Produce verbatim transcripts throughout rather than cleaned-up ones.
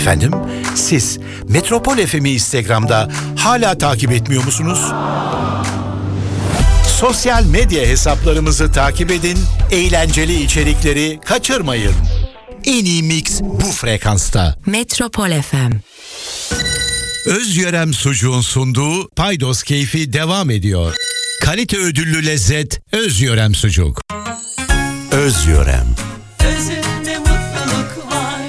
Efendim, siz Metropol F M'i Instagram'da hala takip etmiyor musunuz? Sosyal medya hesaplarımızı takip edin, eğlenceli içerikleri kaçırmayın. En iyi mix bu frekansta. Metropol F M. Özyörem Sucuğun sunduğu Paydos Keyfi devam ediyor. Kalite ödüllü lezzet Özyörem Sucuk. Özyörem. Özünde mutluluk var.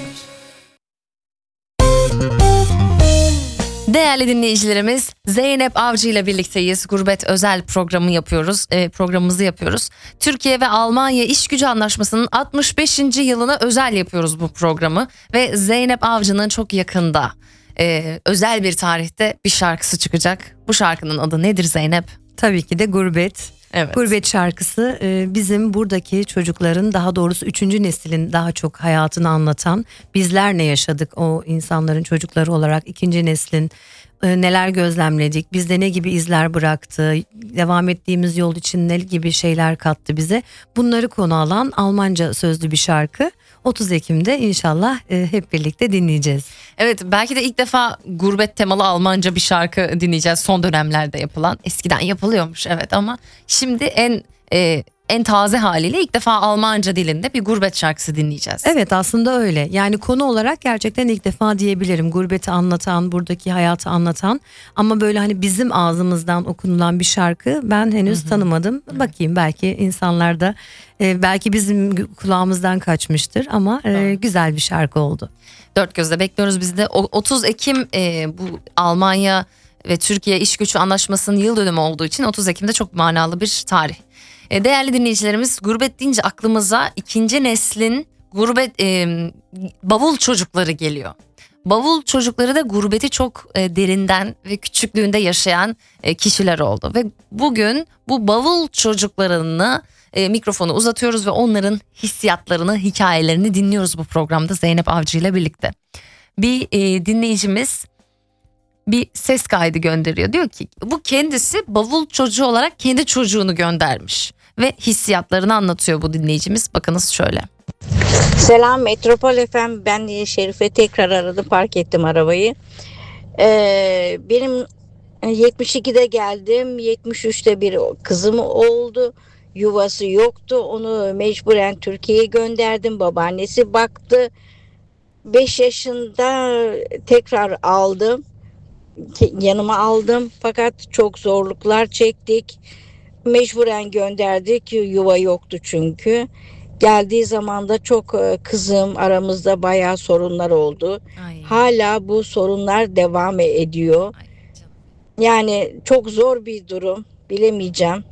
Değerli dinleyicilerimiz, Zeynep Avcı ile birlikteyiz. Gurbet özel programı yapıyoruz. E, programımızı yapıyoruz. Türkiye ve Almanya İşgücü Anlaşması'nın altmış beşinci yılına özel yapıyoruz bu programı. Ve Zeynep Avcı'nın çok yakında e, özel bir tarihte bir şarkısı çıkacak. Bu şarkının adı nedir Zeynep? Tabii ki de Gurbet. Evet. Gurbet şarkısı bizim buradaki çocukların, daha doğrusu üçüncü neslin daha çok hayatını anlatan, bizler ne yaşadık o insanların çocukları olarak, ikinci neslin neler gözlemledik, bizde ne gibi izler bıraktı, devam ettiğimiz yol için ne gibi şeyler kattı bize, bunları konu alan Almanca sözlü bir şarkı. otuz Ekim'de inşallah hep birlikte dinleyeceğiz. Evet, belki de ilk defa gurbet temalı Almanca bir şarkı dinleyeceğiz son dönemlerde yapılan. Eskiden yapılıyormuş evet, ama şimdi en e, en taze haliyle ilk defa Almanca dilinde bir gurbet şarkısı dinleyeceğiz. Evet, aslında öyle. Yani konu olarak gerçekten ilk defa diyebilirim. Gurbeti anlatan, buradaki hayatı anlatan, ama böyle hani bizim ağzımızdan okunulan bir şarkı ben henüz hı hı. tanımadım. Hı. Bakayım, belki insanlar da e, belki bizim kulağımızdan kaçmıştır ama e, güzel bir şarkı oldu. Dört gözle bekliyoruz biz de. otuz Ekim e, bu Almanya ve Türkiye İşgücü Anlaşması'nın yıl dönümü olduğu için otuz Ekim'de çok manalı bir tarih. Değerli dinleyicilerimiz, gurbet deyince aklımıza ikinci neslin gurbet e, bavul çocukları geliyor. Bavul çocukları da gurbeti çok e, derinden ve küçüklüğünde yaşayan e, kişiler oldu. Ve bugün bu bavul çocuklarını e, mikrofonu uzatıyoruz ve onların hissiyatlarını, hikayelerini dinliyoruz bu programda Zeynep Avcı ile birlikte. Bir e, dinleyicimiz bir ses kaydı gönderiyor. Diyor ki bu kendisi bavul çocuğu olarak kendi çocuğunu göndermiş ve hissiyatlarını anlatıyor bu dinleyicimiz. Bakınız şöyle. Selam Metropol F M, ben Şerife, tekrar aradım, park ettim arabayı. Ee, benim yetmiş ikide geldim, yetmiş üçte bir kızım oldu, yuvası yoktu, onu mecburen Türkiye'ye gönderdim, babaannesi baktı. beş yaşında tekrar aldım, yanıma aldım, fakat çok zorluklar çektik, mecburen gönderdik, yuva yoktu çünkü. Geldiği zaman da çok kızım, aramızda bayağı sorunlar oldu. Ay. Hala bu sorunlar devam ediyor. Ay, yani çok zor bir durum, bilemeyeceğim.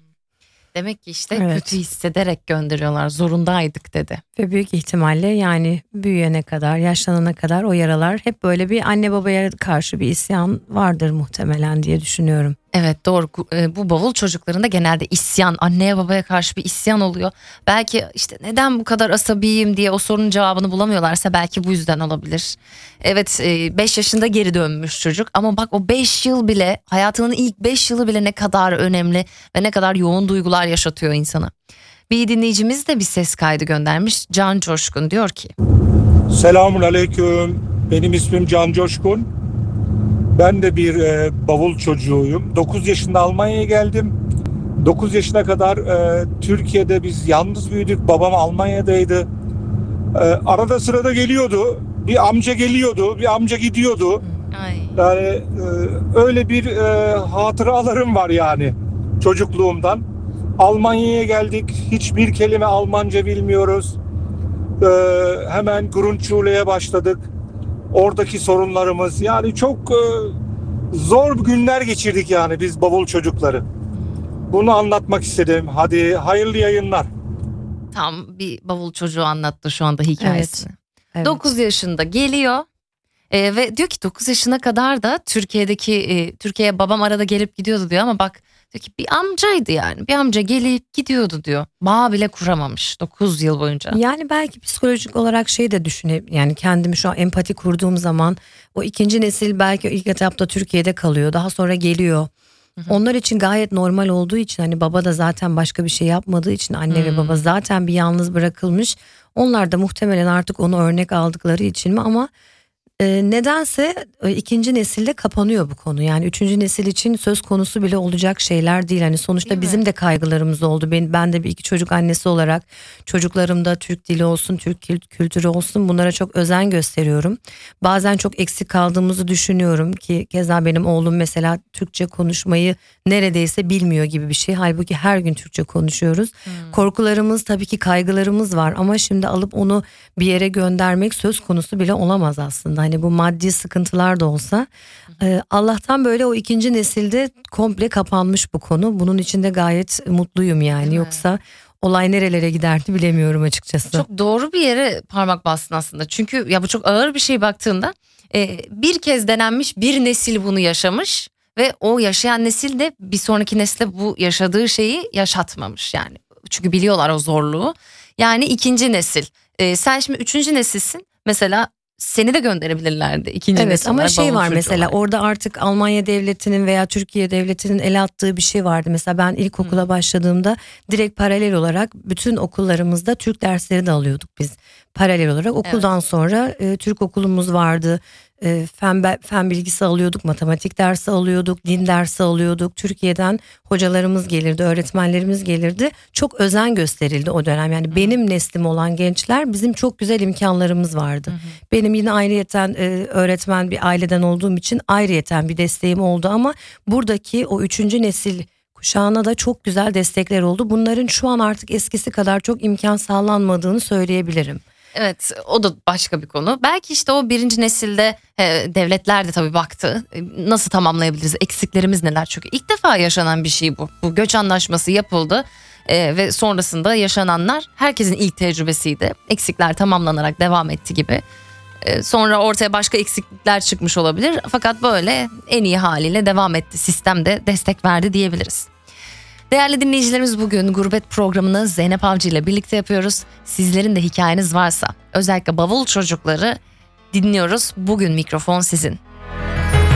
Demek ki işte evet. kötü hissederek gönderiyorlar, zorundaydık dedi. Ve büyük ihtimalle yani büyüyene kadar, yaşlanana kadar o yaralar hep böyle bir anne babaya karşı bir isyan vardır muhtemelen diye düşünüyorum. Evet, doğru. Bu bavul çocuklarında genelde isyan, anneye babaya karşı bir isyan oluyor. Belki işte neden bu kadar asabiyim diye o sorunun cevabını bulamıyorlarsa belki bu yüzden olabilir. Evet, beş yaşında geri dönmüş çocuk, ama bak o beş yıl bile, hayatının ilk beş yılı bile ne kadar önemli ve ne kadar yoğun duygular yaşatıyor insana. Bir dinleyicimiz de bir ses kaydı göndermiş. Can Coşkun diyor ki: Selamun aleyküm, benim ismim Can Coşkun. Ben de bir e, bavul çocuğuyum. dokuz yaşında Almanya'ya geldim. dokuz yaşına kadar e, Türkiye'de biz yalnız büyüdük. Babam Almanya'daydı. E, arada sırada geliyordu. Bir amca geliyordu, bir amca gidiyordu. Ay. Yani e, öyle bir e, hatıralarım var yani çocukluğumdan. Almanya'ya geldik. Hiçbir kelime Almanca bilmiyoruz. E, hemen Grundschule'ye başladık. Oradaki sorunlarımız, yani çok e, zor günler geçirdik yani biz bavul çocukları. Bunu anlatmak istedim. Hadi hayırlı yayınlar. Tam bir bavul çocuğu anlattı şu anda hikayesini. Evet, evet. dokuz yaşında geliyor e, ve diyor ki dokuz yaşına kadar da Türkiye'deki e, Türkiye'ye babam arada gelip gidiyordu diyor, ama bak diyor ki bir amcaydı yani. Bir amca gelip gidiyordu diyor. Bağ bile kuramamış dokuz yıl boyunca. Yani belki psikolojik olarak şey de düşünüp, yani kendimi şu an empati kurduğum zaman o ikinci nesil belki ilk etapta Türkiye'de kalıyor. Daha sonra geliyor. Hı hı. Onlar için gayet normal olduğu için, hani baba da zaten başka bir şey yapmadığı için, anne hmm. ve baba zaten bir yalnız bırakılmış. Onlar da muhtemelen artık onu örnek aldıkları için mi, ama Ee, nedense e, ikinci nesilde kapanıyor bu konu. Yani üçüncü nesil için söz konusu bile olacak şeyler değil. Hani sonuçta Değil mi? bizim de kaygılarımız oldu. Ben, ben de bir iki çocuk annesi olarak çocuklarımda Türk dili olsun, Türk kült- kültürü olsun bunlara çok özen gösteriyorum. Bazen çok eksik kaldığımızı düşünüyorum ki keza benim oğlum mesela Türkçe konuşmayı neredeyse bilmiyor gibi bir şey. Halbuki her gün Türkçe konuşuyoruz. Korkularımız tabii ki kaygılarımız var ama şimdi alıp onu bir yere göndermek söz konusu bile olamaz aslında. Hani bu maddi sıkıntılar da olsa e, Allah'tan böyle o ikinci nesilde komple kapanmış bu konu. Bunun için de gayet mutluyum yani. Değil mi? Yoksa olay nerelere giderdi bilemiyorum açıkçası. Çok doğru bir yere parmak bastın aslında. Çünkü ya bu çok ağır bir şey baktığında. E, bir kez denenmiş, bir nesil bunu yaşamış ve o yaşayan nesil de bir sonraki nesle bu yaşadığı şeyi yaşatmamış yani. Çünkü biliyorlar o zorluğu. Yani ikinci nesil. E, sen şimdi üçüncü nesilsin. Mesela seni de gönderebilirlerdi ikinci Evet nesil ama olarak, şey bavul var çocuğu mesela olarak. orada artık Almanya devletinin veya Türkiye devletinin el attığı bir şey vardı. Mesela ben ilkokula başladığımda direkt paralel olarak bütün okullarımızda Türk dersleri de alıyorduk biz. Paralel olarak okuldan sonra e, Türk okulumuz vardı. E, fen, be- fen bilgisi alıyorduk, matematik dersi alıyorduk, din dersi alıyorduk. Türkiye'den hocalarımız gelirdi, öğretmenlerimiz gelirdi. Çok özen gösterildi o dönem. Yani benim neslim olan gençler bizim çok güzel imkanlarımız vardı. Benim yine ayrıyeten e, öğretmen bir aileden olduğum için ayrıyeten bir desteğim oldu ama buradaki o üçüncü nesil kuşağına da çok güzel destekler oldu. Bunların şu an artık eskisi kadar çok imkan sağlanmadığını söyleyebilirim. Evet, o da başka bir konu. Belki işte o birinci nesilde e, devletler de tabii baktı. E, nasıl tamamlayabiliriz? Eksiklerimiz neler? Çünkü ilk defa yaşanan bir şey bu. Bu göç anlaşması yapıldı e, ve sonrasında yaşananlar herkesin ilk tecrübesiydi. Eksikler tamamlanarak devam etti gibi. E, sonra ortaya başka eksiklikler çıkmış olabilir. Fakat böyle en iyi haliyle devam etti. Sistem de destek verdi diyebiliriz. Değerli dinleyicilerimiz, bugün Gurbet programını Zeynep Avcı ile birlikte yapıyoruz. Sizlerin de hikayeniz varsa özellikle bavul çocukları dinliyoruz. Bugün mikrofon sizin.